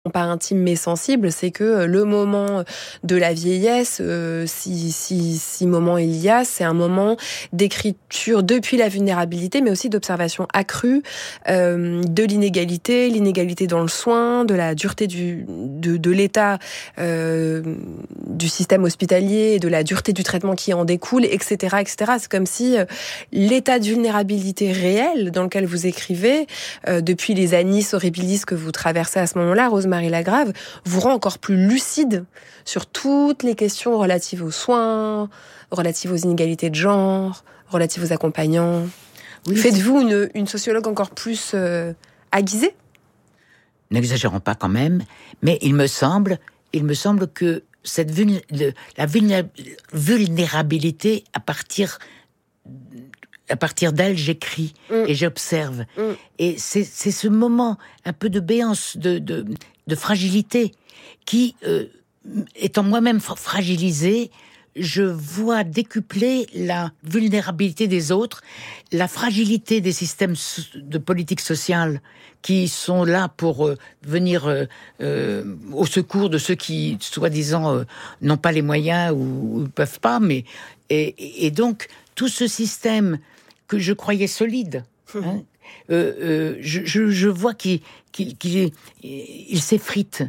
pas intime mais sensible, c'est que le moment de la vieillesse, si moment il y a, c'est un moment d'écriture depuis la vulnérabilité, mais aussi d'observation accrue de l'inégalité dans le soin, de la dureté de l'état du système hospitalier, de la dureté du traitement qui en découle, etc., etc. C'est comme si l'état de vulnérabilité réel dans lequel vous écrivez, depuis les annus horribilis que vous traversez à ce moment-là, Marie Lagrave, vous rend encore plus lucide sur toutes les questions relatives aux soins, relatives aux inégalités de genre, relatives aux accompagnants. Oui, faites-vous une sociologue encore plus aiguisée ? N'exagérons pas quand même, mais il me semble que la vulnérabilité, à partir d'elle, j'écris et j'observe. Et c'est ce moment un peu de béance, de fragilité qui, étant moi-même fragilisé, je vois décupler la vulnérabilité des autres, la fragilité des systèmes de politique sociale qui sont là pour venir au secours de ceux qui, soi-disant, n'ont pas les moyens ou ne peuvent pas. Et donc, tout ce système que je croyais solide, je vois qu'il s'effrite.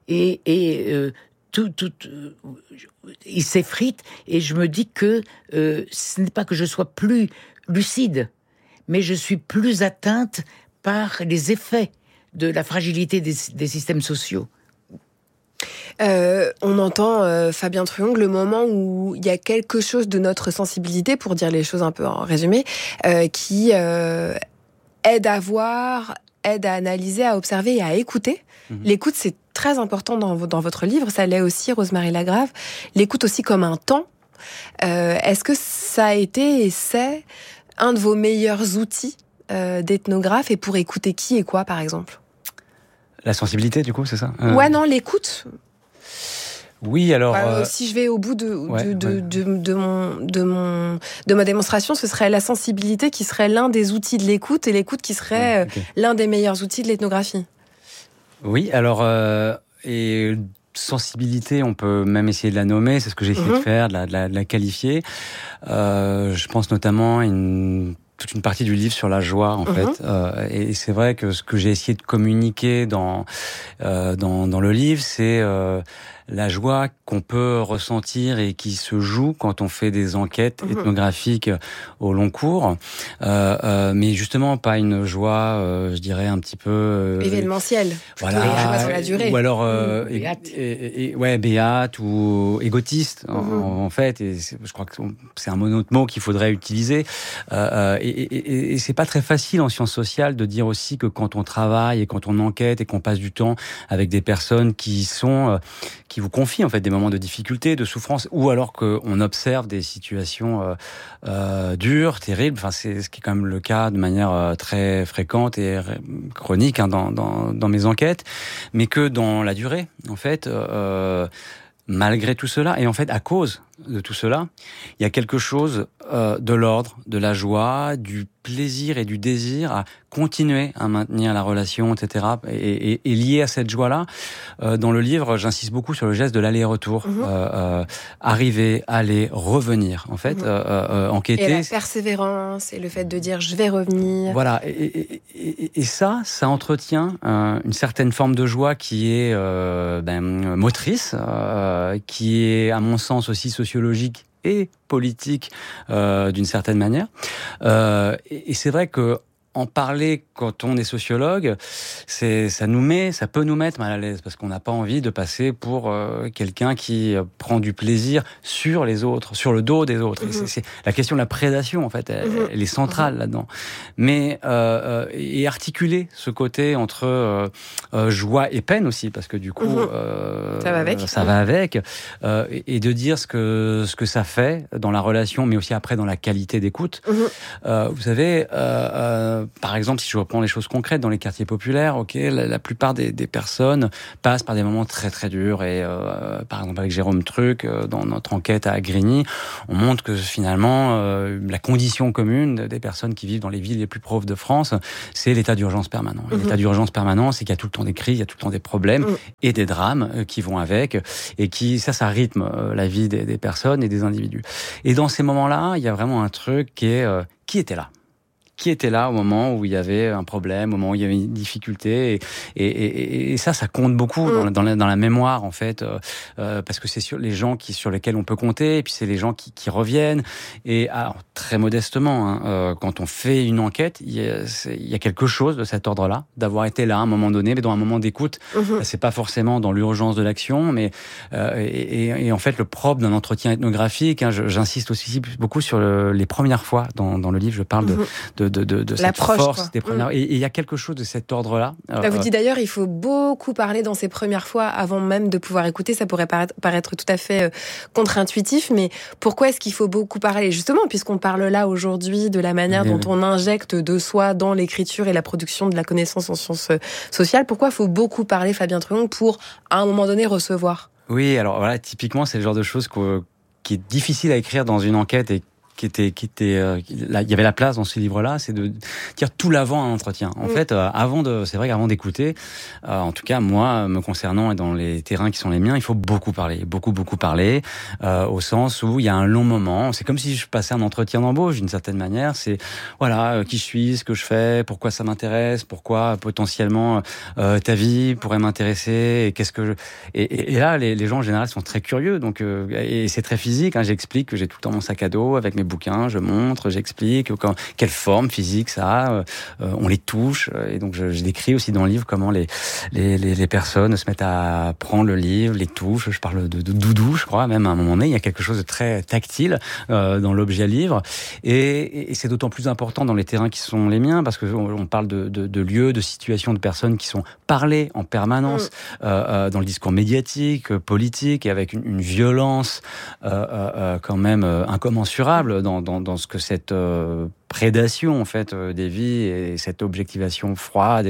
Il s'effrite et je me dis que ce n'est pas que je sois plus lucide, mais je suis plus atteinte par les effets de la fragilité des systèmes sociaux. On entend Fabien Truong, le moment où il y a quelque chose de notre sensibilité, pour dire les choses un peu en résumé, qui aide à voir, aide à analyser, à observer et à écouter. L'écoute, c'est très important dans votre livre, ça l'est aussi, Rose-Marie Lagrave. L'écoute aussi comme un temps. Est-ce que ça a été et c'est un de vos meilleurs outils d'ethnographe, et pour écouter qui et quoi, par exemple ? La sensibilité, du coup, c'est ça ? Ouais, non, l'écoute. Oui, alors... si je vais au bout de ma démonstration, ce serait la sensibilité qui serait l'un des outils de l'écoute, et l'écoute qui serait l'un des meilleurs outils de l'ethnographie. Oui, alors... et sensibilité, on peut même essayer de la nommer, c'est ce que j'ai essayé de faire, de la qualifier. Je pense notamment à toute une partie du livre sur la joie, en fait. Et c'est vrai que ce que j'ai essayé de communiquer dans le livre, c'est la joie qu'on peut ressentir et qui se joue quand on fait des enquêtes ethnographiques au long cours. Mais justement, pas une joie, je dirais, un petit peu... événementielle. Voilà. Joie sur la durée. Ou alors... béate. Béate ou égotiste, en fait. Et je crois que c'est un autre mot qu'il faudrait utiliser. Et c'est pas très facile en sciences sociales de dire aussi que quand on travaille et quand on enquête et qu'on passe du temps avec des personnes qui vous confient en fait des moments de difficulté, de souffrance, ou alors qu'on observe des situations dures, terribles. Enfin, c'est ce qui est quand même le cas de manière très fréquente et chronique dans mes enquêtes, mais que dans la durée, en fait, malgré tout cela, et en fait à cause de tout cela, il y a quelque chose de l'ordre, de la joie, du plaisir et du désir à continuer à maintenir la relation, etc. Et lié à cette joie-là, dans le livre, j'insiste beaucoup sur le geste de l'aller-retour. Arriver, aller, revenir. En fait, enquêter... Et la persévérance, et le fait de dire « je vais revenir ». Voilà, et ça entretient une certaine forme de joie qui est motrice, qui est, à mon sens, aussi sociologique et politique d'une certaine manière. Et c'est vrai que en parler quand on est sociologue, ça peut nous mettre mal à l'aise, parce qu'on n'a pas envie de passer pour quelqu'un qui prend du plaisir sur les autres, sur le dos des autres. Et c'est la question de la prédation, en fait, elle est centrale là-dedans. Mais et articuler ce côté entre joie et peine aussi, parce que du coup, ça va avec, et de dire ce que ça fait dans la relation, mais aussi après dans la qualité d'écoute. Vous savez, par exemple, si je reprends les choses concrètes dans les quartiers populaires, la plupart des personnes passent par des moments très très durs et par exemple avec Jérôme Truc, dans notre enquête à Grigny, on montre que finalement la condition commune des personnes qui vivent dans les villes les plus pauvres de France, c'est l'état d'urgence permanent. L'état d'urgence permanent, c'est qu'il y a tout le temps des crises, il y a tout le temps des problèmes et des drames qui vont avec et qui ça rythme la vie des personnes et des individus. Et dans ces moments-là, il y a vraiment un truc qui est qui était là au moment où il y avait un problème, au moment où il y avait une difficulté, et ça compte beaucoup dans la mémoire en fait, parce que c'est sur les gens sur lesquels on peut compter, et puis c'est les gens qui reviennent. Et alors, très modestement, quand on fait une enquête, il y a quelque chose de cet ordre-là, d'avoir été là à un moment donné, mais dans un moment d'écoute. C'est pas forcément dans l'urgence de l'action, mais et en fait le propre d'un entretien ethnographique. J'insiste aussi beaucoup sur les premières fois dans le livre. Je parle de cette force des premières. Et il y a quelque chose de cet ordre-là. Vous dites d'ailleurs, il faut beaucoup parler dans ces premières fois avant même de pouvoir écouter. Ça pourrait paraître tout à fait contre-intuitif, mais pourquoi est-ce qu'il faut beaucoup parler? Justement, puisqu'on parle là aujourd'hui de la manière dont on injecte de soi dans l'écriture et la production de la connaissance en sciences sociales, pourquoi il faut beaucoup parler, Fabien Truong, pour à un moment donné recevoir? Oui, alors voilà, typiquement, c'est le genre de choses qui est difficile à écrire dans une enquête et là, il y avait la place dans ce livre-là, c'est de dire tout l'avant à un entretien. En fait, c'est vrai qu'avant d'écouter, en tout cas, moi, me concernant et dans les terrains qui sont les miens, il faut beaucoup parler, beaucoup parler, au sens où il y a un long moment. C'est comme si je passais un entretien d'embauche d'une certaine manière. C'est, voilà, qui je suis, ce que je fais, pourquoi ça m'intéresse, pourquoi potentiellement ta vie pourrait m'intéresser, et là, les gens en général sont très curieux, donc, et c'est très physique, j'explique que j'ai tout le temps mon sac à dos avec mes bouquins, je montre, j'explique quelle forme physique ça a, on les touche, et donc je décris aussi dans le livre comment les personnes se mettent à prendre le livre, les touches. Je parle de doudou, je crois, même à un moment donné, il y a quelque chose de très tactile dans l'objet livre, et c'est d'autant plus important dans les terrains qui sont les miens, parce que on parle de lieux, de situations, de personnes qui sont parlées en permanence dans le discours médiatique, politique, et avec une violence quand même incommensurable dans ce que cette prédation en fait des vies et cette objectivation froide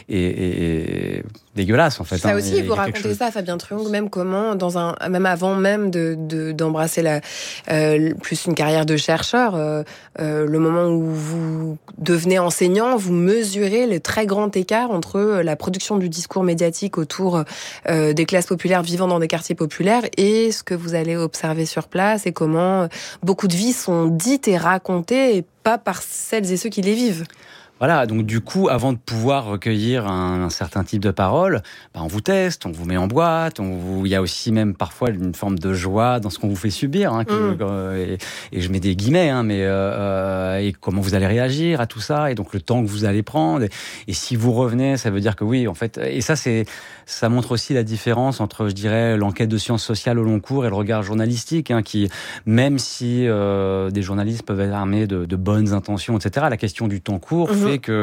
et dégueulasse en fait. Ça aussi, vous racontez ça, Fabien Truong, même comment même avant même d'embrasser plus une carrière de chercheur, le moment où vous devenez enseignant, vous mesurez le très grand écart entre la production du discours médiatique autour des classes populaires vivant dans des quartiers populaires et ce que vous allez observer sur place, et comment beaucoup de vies sont dites et racontées, et pas par celles et ceux qui les vivent. Voilà, donc du coup, avant de pouvoir recueillir un certain type de paroles, on vous teste, on vous met en boîte, il y a aussi même parfois une forme de joie dans ce qu'on vous fait subir, et je mets des guillemets, et comment vous allez réagir à tout ça, et donc le temps que vous allez prendre, et si vous revenez, ça veut dire que oui, en fait, et ça montre aussi la différence entre, je dirais, l'enquête de sciences sociales au long cours et le regard journalistique, qui, même si des journalistes peuvent être armés de bonnes intentions, etc., la question du temps court fait que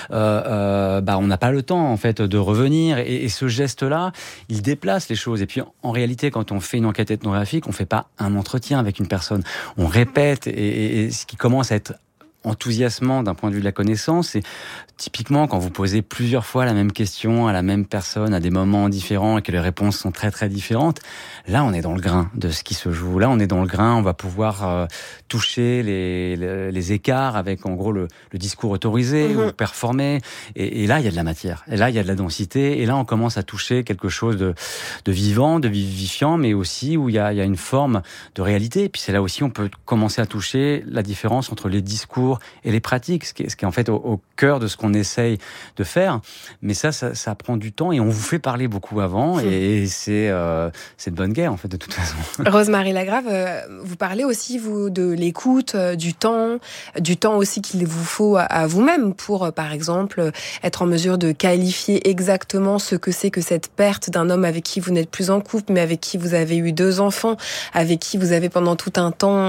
on n'a pas le temps en fait de revenir, et ce geste-là, il déplace les choses. Et puis en réalité, quand on fait une enquête ethnographique, on fait pas un entretien avec une personne, on répète, et ce qui commence à être enthousiasmant d'un point de vue de la connaissance, c'est typiquement quand vous posez plusieurs fois la même question à la même personne à des moments différents et que les réponses sont très très différentes. Là, on est dans le grain de ce qui se joue. Là, on est dans le grain. On va pouvoir toucher les écarts avec en gros le discours autorisé ou performé. Et là, il y a de la matière. Et là, il y a de la densité. Et là, on commence à toucher quelque chose de vivant, de vivifiant, mais aussi où il y a une forme de réalité. Et puis c'est là aussi on peut commencer à toucher la différence entre les discours et les pratiques, ce qui est en fait au cœur de ce qu'on essaye de faire. Mais ça prend du temps, et on vous fait parler beaucoup avant, et c'est de bonne guerre en fait de toute façon. Rose-Marie Lagrave, vous parlez aussi vous de l'écoute, du temps aussi qu'il vous faut à vous-même pour par exemple être en mesure de qualifier exactement ce que c'est que cette perte d'un homme avec qui vous n'êtes plus en couple, mais avec qui vous avez eu 2 enfants, avec qui vous avez pendant tout un temps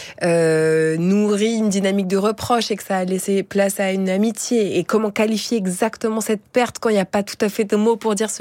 nourri une dynamique de reproche, et que ça a laissé place à une amitié, et comment qualifier exactement cette perte quand il n'y a pas tout à fait de mots pour dire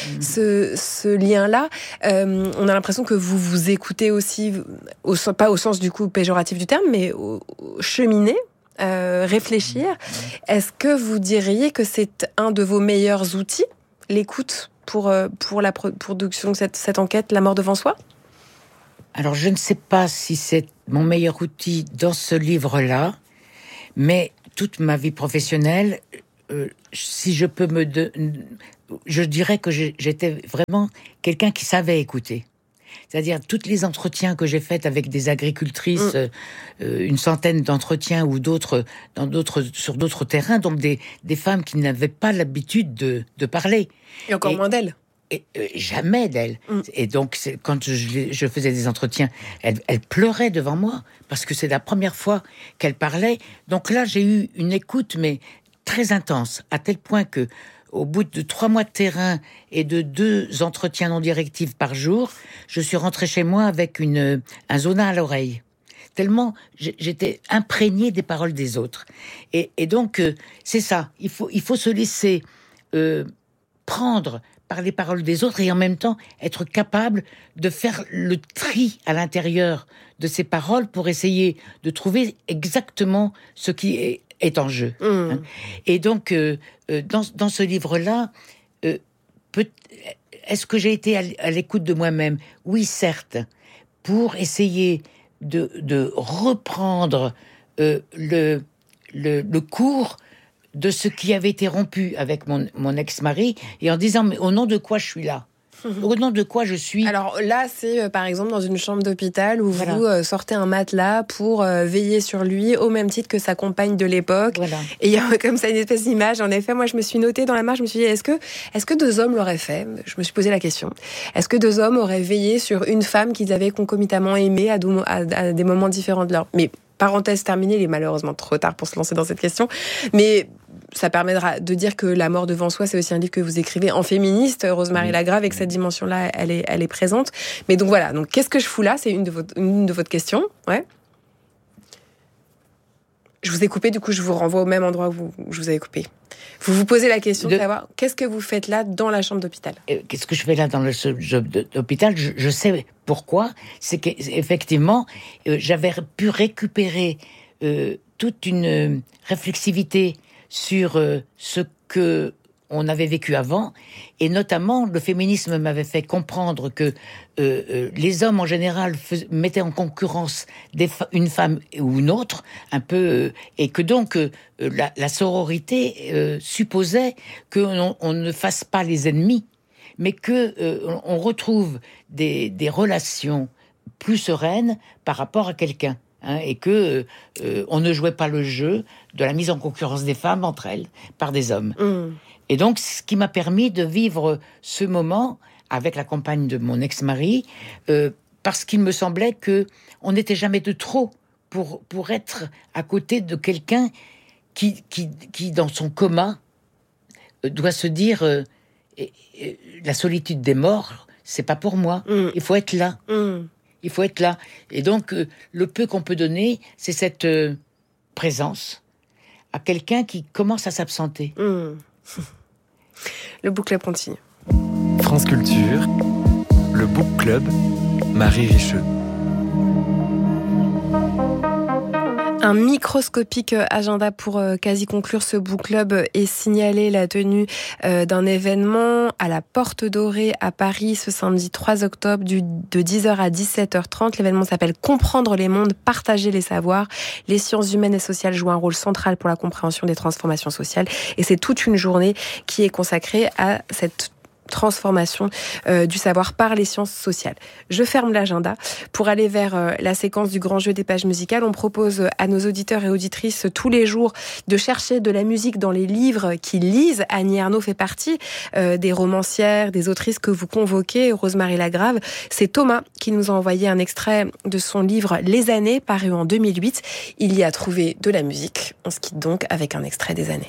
ce lien-là. On a l'impression que vous écoutez aussi, pas au sens du coup péjoratif du terme, mais cheminer réfléchir. Est-ce que vous diriez que c'est un de vos meilleurs outils, l'écoute, pour la production de cette enquête, La mort devant soi ? Alors, je ne sais pas si c'est mon meilleur outil dans ce livre-là, mais toute ma vie professionnelle, si je peux je dirais que j'étais vraiment quelqu'un qui savait écouter. C'est-à-dire, tous les entretiens que j'ai faits avec des agricultrices, une centaine d'entretiens ou sur d'autres terrains, donc des femmes qui n'avaient pas l'habitude de parler. Et encore moins d'elles. Jamais d'elle. Et donc, quand je faisais des entretiens, elle pleurait devant moi, parce que c'est la première fois qu'elle parlait. Donc là, j'ai eu une écoute, mais très intense, à tel point que, au bout de 3 mois de terrain et de 2 entretiens non directifs par jour, je suis rentrée chez moi avec un zona à l'oreille. Tellement j'étais imprégnée des paroles des autres. Et donc, c'est ça. Il faut se laisser prendre par les paroles des autres et en même temps être capable de faire le tri à l'intérieur de ces paroles pour essayer de trouver exactement ce qui est en jeu. Hein. Et donc, dans ce livre-là, est-ce que j'ai été à l'écoute de moi-même ? Oui, certes, pour essayer de reprendre le cours de ce qui avait été rompu avec mon ex-mari, et en disant, mais au nom de quoi je suis là ? Au nom de quoi je suis... Alors là, c'est par exemple dans une chambre d'hôpital où vous sortez un matelas pour veiller sur lui, au même titre que sa compagne de l'époque. Voilà. Et il y a comme ça une espèce d'image. En effet, moi, je me suis notée dans la marche, je me suis dit, est-ce que 2 hommes l'auraient fait ? Je me suis posé la question. Est-ce que 2 hommes auraient veillé sur une femme qu'ils avaient concomitamment aimée à des moments différents de leur... Mais parenthèse terminée, il est malheureusement trop tard pour se lancer dans cette question. Mais ça permettra de dire que La mort devant soi, c'est aussi un livre que vous écrivez en féministe, Rosemary Lagrave, et que cette dimension-là, elle est présente. Mais donc voilà, donc qu'est-ce que je fous là ? C'est une de votre questions. Ouais. Je vous ai coupé, du coup, je vous renvoie au même endroit où je vous avais coupé. Vous vous posez la question de savoir qu'est-ce que vous faites là dans la chambre d'hôpital ? Qu'est-ce que je fais là dans le job d'hôpital ? Je sais pourquoi. C'est qu'effectivement, j'avais pu récupérer toute une réflexivité sur ce que on avait vécu avant, et notamment le féminisme m'avait fait comprendre que les hommes en général mettaient en concurrence une femme ou une autre, un peu, et que donc la sororité supposait qu'on ne fasse pas les ennemis, mais que on retrouve des relations plus sereines par rapport à quelqu'un. Et que on ne jouait pas le jeu de la mise en concurrence des femmes entre elles par des hommes. Et donc, ce qui m'a permis de vivre ce moment avec la compagne de mon ex-mari, parce qu'il me semblait que on n'était jamais de trop pour être à côté de quelqu'un qui dans son coma doit se dire la solitude des morts, c'est pas pour moi. Il faut être là. Il faut être là. Et donc, le peu qu'on peut donner, c'est cette présence à quelqu'un qui commence à s'absenter. Le Book Club continue. France Culture, le Book Club, Marie Richeux. Un microscopique agenda pour quasi conclure ce book club et signaler la tenue d'un événement à la Porte Dorée à Paris ce samedi 3 octobre de 10h à 17h30. L'événement s'appelle Comprendre les mondes, partager les savoirs. Les sciences humaines et sociales jouent un rôle central pour la compréhension des transformations sociales, et c'est toute une journée qui est consacrée à cette transformation du savoir par les sciences sociales. Je ferme l'agenda pour aller vers la séquence du grand jeu des pages musicales. On propose à nos auditeurs et auditrices tous les jours de chercher de la musique dans les livres qu'ils lisent. Annie Ernaux fait partie des romancières, des autrices que vous convoquez. Rosemary Lagrave, c'est Thomas qui nous a envoyé un extrait de son livre Les années, paru en 2008. Il y a trouvé de la musique. On se quitte donc avec un extrait des années.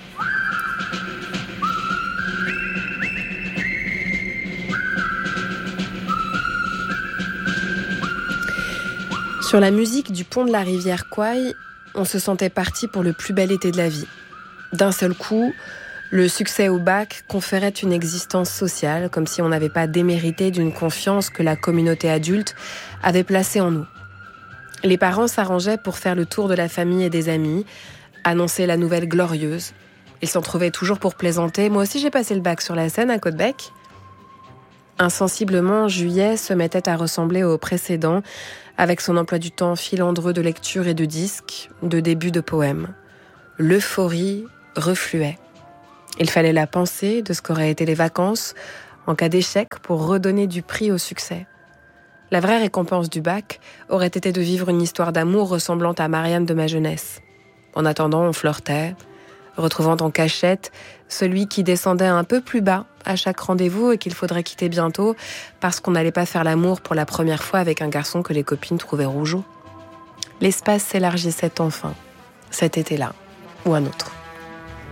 Sur la musique du pont de la rivière Kwai, on se sentait parti pour le plus bel été de la vie. D'un seul coup, le succès au bac conférait une existence sociale, comme si on n'avait pas démérité d'une confiance que la communauté adulte avait placée en nous. Les parents s'arrangeaient pour faire le tour de la famille et des amis, annoncer la nouvelle glorieuse. Ils s'en trouvaient toujours pour plaisanter. Moi aussi, j'ai passé le bac sur la Seine, à Caudebec. Insensiblement, juillet se mettait à ressembler au précédent, avec son emploi du temps filandreux de lecture et de disques, de débuts de poèmes. L'euphorie refluait. Il fallait la pensée de ce qu'auraient été les vacances en cas d'échec pour redonner du prix au succès. La vraie récompense du bac aurait été de vivre une histoire d'amour ressemblant à Marianne de ma jeunesse. En attendant, on flirtait, retrouvant en cachette celui qui descendait un peu plus bas à chaque rendez-vous et qu'il faudrait quitter bientôt parce qu'on n'allait pas faire l'amour pour la première fois avec un garçon que les copines trouvaient rougeau. L'espace s'élargissait enfin, cet été-là, ou un autre.